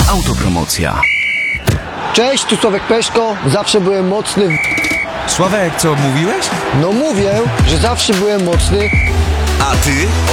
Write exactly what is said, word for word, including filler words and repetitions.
Autopromocja. Cześć, tu Sławek Peszko. Zawsze byłem mocny. Sławek, co mówiłeś? No mówię, że zawsze byłem mocny. A ty?